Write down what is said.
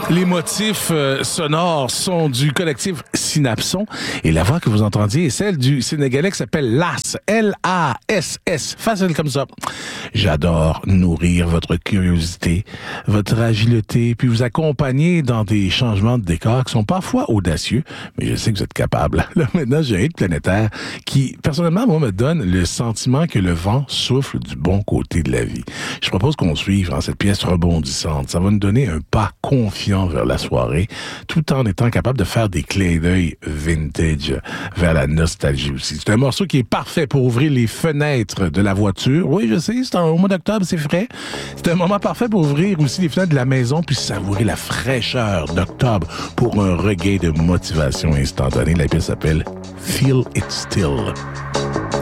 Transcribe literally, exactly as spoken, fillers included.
Les motifs euh, sonores sont du collectif Synapson et la voix que vous entendiez est celle du Sénégalais qui s'appelle Lass, L A S S, facile comme ça. J'adore nourrir votre curiosité, votre agilité, puis vous accompagner dans des changements de décor qui sont parfois audacieux, mais je sais que vous êtes capable. Là, maintenant, j'ai un hit planétaire qui, personnellement, moi, me donne le sentiment que le vent souffle du bon côté de la vie. Je propose qu'on suive dans cette pièce rebondissante. Ça va nous donner un pas confiant vers la soirée, tout en étant capable de faire des clins d'œil vintage vers la nostalgie aussi. C'est un morceau qui est parfait pour ouvrir les fenêtres de la voiture. Oui, je sais, c'est un, au mois d'octobre, c'est frais. C'est un moment parfait pour ouvrir aussi les fenêtres de la maison puis savourer la fraîcheur d'octobre pour un regain de motivation instantanée. La pièce s'appelle Feel It Still.